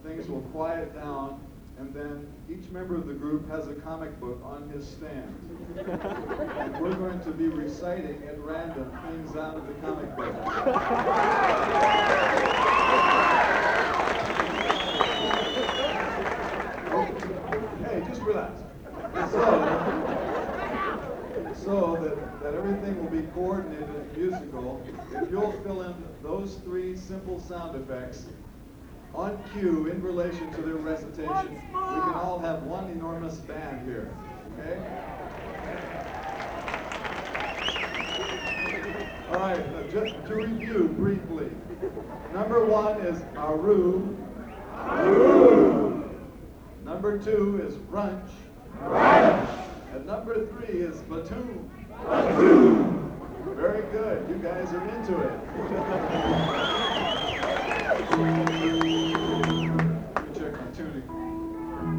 things will quiet down, and then each member of the group has a comic book on his stand. And we're going to be reciting at random things out of the comic book. Hey, just relax. So that everything will be coordinated and musical, if you'll fill in those three simple sound effects on cue in relation to their recitation, we can all have one enormous band here, okay? All right, just to review briefly. Number one is Aru. Aru. Number two is Brunch. Brunch. And number three is Batoon. Batoon. Very good. You guys are into it.